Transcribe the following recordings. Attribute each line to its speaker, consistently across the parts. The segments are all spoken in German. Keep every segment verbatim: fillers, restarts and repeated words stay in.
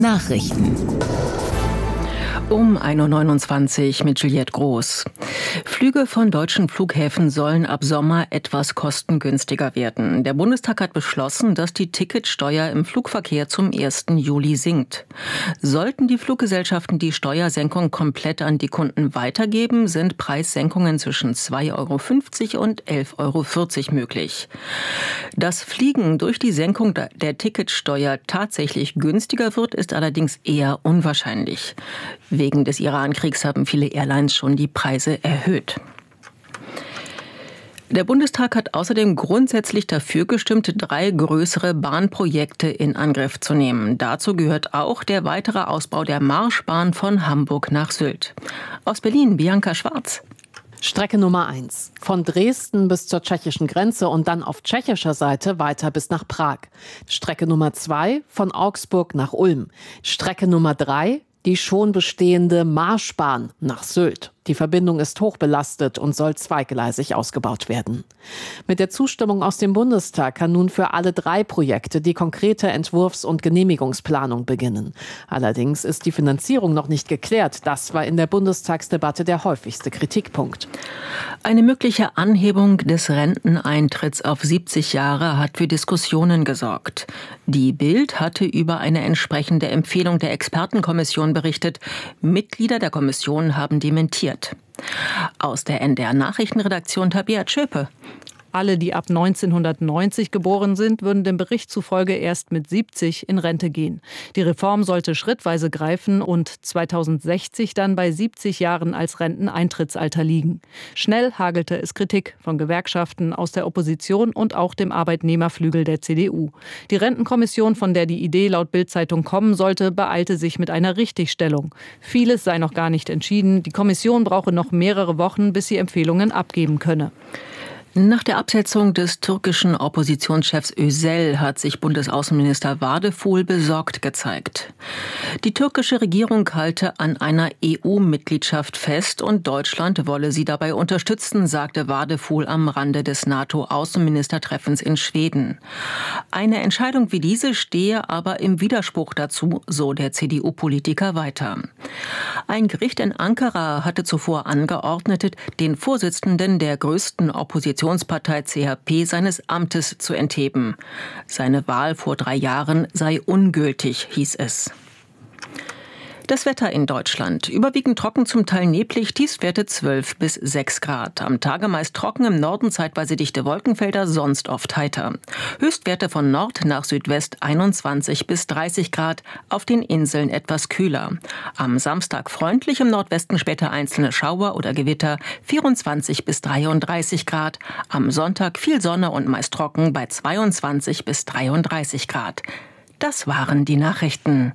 Speaker 1: Nachrichten. Um ein Uhr neunundzwanzig mit Juliette Groß. Flüge von deutschen Flughäfen sollen ab Sommer etwas kostengünstiger werden. Der Bundestag hat beschlossen, dass die Ticketsteuer im Flugverkehr zum ersten Juli sinkt. Sollten die Fluggesellschaften die Steuersenkung komplett an die Kunden weitergeben, sind Preissenkungen zwischen zwei Euro fünfzig und elf Euro vierzig möglich. Dass Fliegen durch die Senkung der Ticketsteuer tatsächlich günstiger wird, ist allerdings eher unwahrscheinlich. Wegen des Iran-Kriegs haben viele Airlines schon die Preise erhöht. Der Bundestag hat außerdem grundsätzlich dafür gestimmt, drei größere Bahnprojekte in Angriff zu nehmen. Dazu gehört auch der weitere Ausbau der Marschbahn von Hamburg nach Sylt. Aus Berlin, Bianca Schwarz.
Speaker 2: Strecke Nummer eins. Von Dresden bis zur tschechischen Grenze und dann auf tschechischer Seite weiter bis nach Prag. Strecke Nummer zwei. Von Augsburg nach Ulm. Strecke Nummer drei. Die schon bestehende Marschbahn nach Sylt. Die Verbindung ist hochbelastet und soll zweigleisig ausgebaut werden. Mit der Zustimmung aus dem Bundestag kann nun für alle drei Projekte die konkrete Entwurfs- und Genehmigungsplanung beginnen. Allerdings ist die Finanzierung noch nicht geklärt. Das war in der Bundestagsdebatte der häufigste Kritikpunkt.
Speaker 1: Eine mögliche Anhebung des Renteneintritts auf siebzig Jahre hat für Diskussionen gesorgt. Die Bild hatte über eine entsprechende Empfehlung der Expertenkommission berichtet. Mitglieder der Kommission haben dementiert. Aus der N D R-Nachrichtenredaktion Tabea Tschöpe.
Speaker 3: Alle, die ab neunzehnhundertneunzig geboren sind, würden dem Bericht zufolge erst mit siebzig in Rente gehen. Die Reform sollte schrittweise greifen und zweitausendsechzig dann bei siebzig Jahren als Renteneintrittsalter liegen. Schnell hagelte es Kritik von Gewerkschaften, aus der Opposition und auch dem Arbeitnehmerflügel der C D U. Die Rentenkommission, von der die Idee laut Bild-Zeitung kommen sollte, beeilte sich mit einer Richtigstellung. Vieles sei noch gar nicht entschieden. Die Kommission brauche noch mehrere Wochen, bis sie Empfehlungen abgeben könne.
Speaker 1: Nach der Absetzung des türkischen Oppositionschefs Özel hat sich Bundesaußenminister Vadeful besorgt gezeigt. Die türkische Regierung halte an einer E U-Mitgliedschaft fest und Deutschland wolle sie dabei unterstützen, sagte Vadeful am Rande des NATO-Außenministertreffens in Schweden. Eine Entscheidung wie diese stehe aber im Widerspruch dazu, so der C D U-Politiker weiter. Ein Gericht in Ankara hatte zuvor angeordnet, den Vorsitzenden der größten Oppositionspartei C H P seines Amtes zu entheben. Seine Wahl vor drei Jahren sei ungültig, hieß es. Das Wetter in Deutschland. Überwiegend trocken, zum Teil neblig, Tiefstwerte zwölf bis sechs Grad. Am Tage meist trocken, im Norden zeitweise dichte Wolkenfelder, sonst oft heiter. Höchstwerte von Nord nach Südwest einundzwanzig bis dreißig Grad, auf den Inseln etwas kühler. Am Samstag freundlich, im Nordwesten später einzelne Schauer oder Gewitter, vierundzwanzig bis dreiunddreißig Grad. Am Sonntag viel Sonne und meist trocken bei zweiundzwanzig bis dreiunddreißig Grad. Das waren die Nachrichten.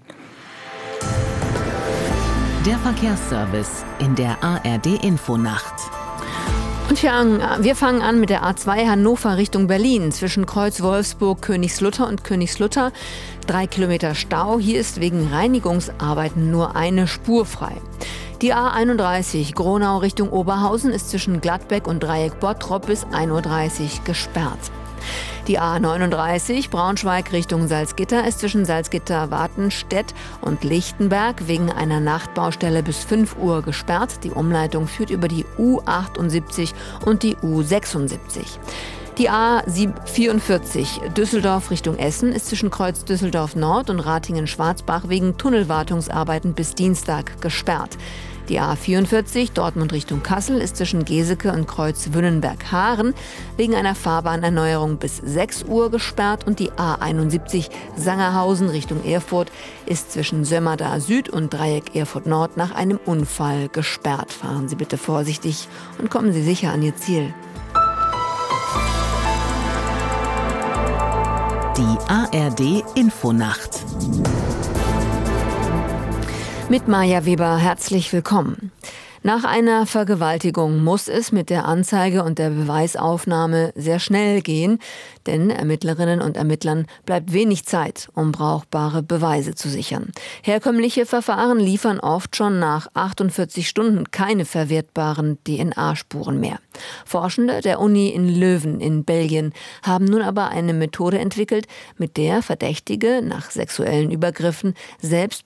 Speaker 1: Der Verkehrsservice in der A R D-Infonacht.
Speaker 4: Und wir, wir fangen an mit der A zwei Hannover Richtung Berlin. Zwischen Kreuz Wolfsburg, Königslutter und Königslutter drei Kilometer Stau. Hier ist wegen Reinigungsarbeiten nur eine Spur frei. Die A einunddreißig Gronau Richtung Oberhausen ist zwischen Gladbeck und Dreieck Bottrop bis ein Uhr dreißig gesperrt. Die A neununddreißig Braunschweig Richtung Salzgitter ist zwischen Salzgitter-Wartenstedt und Lichtenberg wegen einer Nachtbaustelle bis fünf Uhr gesperrt. Die Umleitung führt über die U achtundsiebzig und die U sechsundsiebzig. Die A vierundvierzig Düsseldorf Richtung Essen ist zwischen Kreuz Düsseldorf Nord und Ratingen-Schwarzbach wegen Tunnelwartungsarbeiten bis Dienstag gesperrt. Die A vierundvierzig Dortmund Richtung Kassel ist zwischen Geseke und Kreuz Wünnenberg-Haaren wegen einer Fahrbahnerneuerung bis sechs Uhr gesperrt und die A einundsiebzig Sangerhausen Richtung Erfurt ist zwischen Sömmerda Süd und Dreieck Erfurt Nord nach einem Unfall gesperrt. Fahren Sie bitte vorsichtig und kommen Sie sicher an Ihr Ziel.
Speaker 1: Die A R D-Infonacht.
Speaker 4: Mit Maja Weber, herzlich willkommen. Nach einer Vergewaltigung muss es mit der Anzeige und der Beweisaufnahme sehr schnell gehen, denn Ermittlerinnen und Ermittlern bleibt wenig Zeit, um brauchbare Beweise zu sichern. Herkömmliche Verfahren liefern oft schon nach achtundvierzig Stunden keine verwertbaren D N A-Spuren mehr. Forschende der Uni in Leuven in Belgien haben nun aber eine Methode entwickelt, mit der Verdächtige nach sexuellen Übergriffen selbst